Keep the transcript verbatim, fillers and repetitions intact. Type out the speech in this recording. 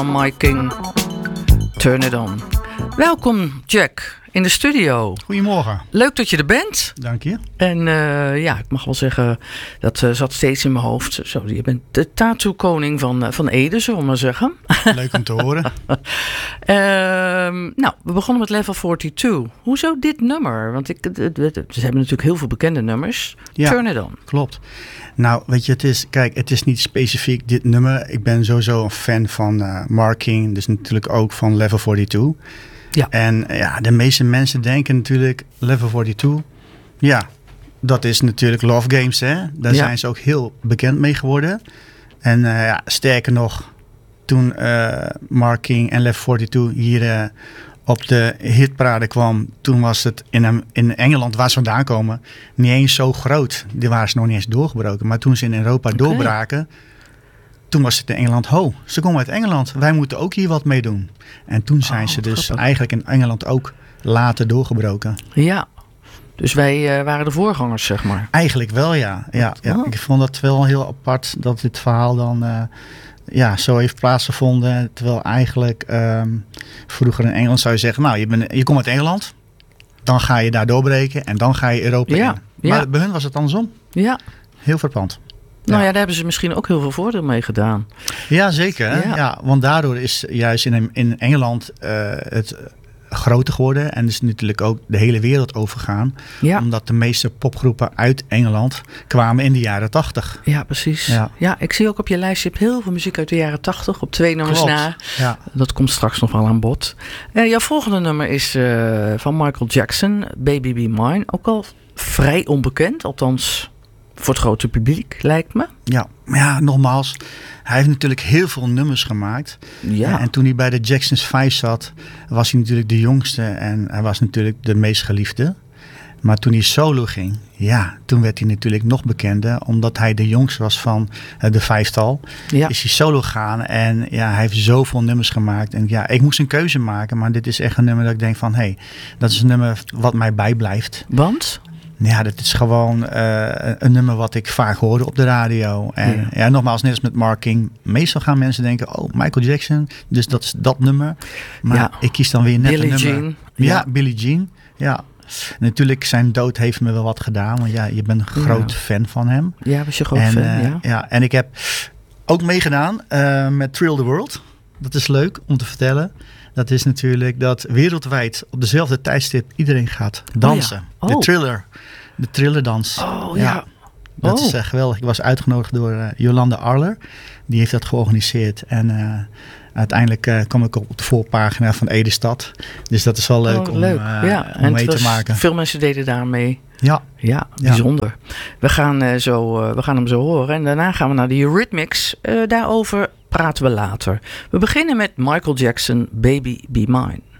My King, Turn It On. Welkom Jack in de studio. Goedemorgen. Leuk dat je er bent. Dank je. En uh, ja, ik mag wel zeggen, dat uh, zat steeds in mijn hoofd. Zo, je bent de tattoo-koning van, uh, van Ede, zullen we maar zeggen. Leuk om te horen. uh, nou, we begonnen met Level tweeënveertig. Hoezo dit nummer? Want ik, ze hebben natuurlijk heel veel bekende nummers. Ja, Turn It On. Klopt. Nou, weet je, het is, kijk, het is niet specifiek dit nummer. Ik ben sowieso een fan van uh, Mark King, dus natuurlijk ook van Level tweeënveertig. Ja. En ja, de meeste mensen denken natuurlijk Level tweeënveertig. Ja, dat is natuurlijk Love Games, hè. Daar ja. zijn ze ook heel bekend mee geworden. En uh, ja, sterker nog, toen uh, Mark King en Level tweeënveertig hier uh, op de hitparade kwam, toen was het in, in Engeland, waar ze vandaan komen, niet eens zo groot. Die waren ze nog niet eens doorgebroken. Maar toen ze in Europa okay. doorbraken, toen was het in Engeland, ho, ze komen uit Engeland. Wij moeten ook hier wat mee doen. En toen zijn oh, ze dus grappig. Eigenlijk in Engeland ook later doorgebroken. Ja, dus wij uh, waren de voorgangers, zeg maar. Eigenlijk wel, ja. ja, ja. Oh. Ik vond dat wel heel apart dat dit verhaal dan uh, ja, zo heeft plaatsgevonden. Terwijl eigenlijk um, vroeger in Engeland zou je zeggen, nou, je, bent, je komt uit Engeland. Dan ga je daar doorbreken en dan ga je Europa ja, in. Maar ja. bij hun was het andersom. Ja. Heel verpand. Nou ja. ja, daar hebben ze misschien ook heel veel voordeel mee gedaan. Ja, zeker. Ja. Ja, want daardoor is juist in, in Engeland uh, het groter geworden. En is natuurlijk ook de hele wereld overgegaan. Ja. Omdat de meeste popgroepen uit Engeland kwamen in de jaren tachtig. Ja, precies. Ja. ja, ik zie ook op je lijst, je hebt heel veel muziek uit de jaren tachtig. Op twee nummers Klopt. na. Ja. Dat komt straks nog wel aan bod. Uh, jouw volgende nummer is uh, van Michael Jackson, Baby Be Mine. Ook al vrij onbekend, althans voor het grote publiek, lijkt me. Ja, maar ja, nogmaals, hij heeft natuurlijk heel veel nummers gemaakt. Ja. En toen hij bij de Jacksons vijf zat, was hij natuurlijk de jongste en hij was natuurlijk de meest geliefde. Maar toen hij solo ging, ja, toen werd hij natuurlijk nog bekender, omdat hij de jongste was van uh, de vijftal. Ja. Is hij solo gegaan en ja, hij heeft zoveel nummers gemaakt. En ja, ik moest een keuze maken, maar dit is echt een nummer dat ik denk van, hé, hey, dat is een nummer wat mij bijblijft. Want? Ja, dat is gewoon uh, een nummer wat ik vaak hoorde op de radio. En ja. ja, nogmaals, net als met Mark King. Meestal gaan mensen denken, oh, Michael Jackson. Dus dat is dat nummer. Maar ja. ik kies dan weer net Billie een nummer. Jean. Ja, ja, Billie Jean. Ja. Natuurlijk, zijn dood heeft me wel wat gedaan. Want ja, je bent een groot ja. fan van hem. Ja, was je groot en, fan, uh, ja. ja. En ik heb ook meegedaan uh, met Thrill the World. Dat is leuk om te vertellen. Dat is natuurlijk dat wereldwijd op dezelfde tijdstip iedereen gaat dansen. Oh ja. oh. De Thriller. De Thrillerdans. Oh ja. ja. Dat oh. is uh, geweldig. Ik was uitgenodigd door uh, Jolanda Arler. Die heeft dat georganiseerd. En uh, uiteindelijk uh, kwam ik op de voorpagina van Ede Stad. Dus dat is wel leuk oh, om, leuk. Uh, ja. om mee te maken. Veel mensen deden daar mee. Ja. Ja, bijzonder. Ja. We, gaan, uh, zo, uh, we gaan hem zo horen. En daarna gaan we naar de Eurythmics. Uh, daarover praten we later. We beginnen met Michael Jackson, Baby Be Mine.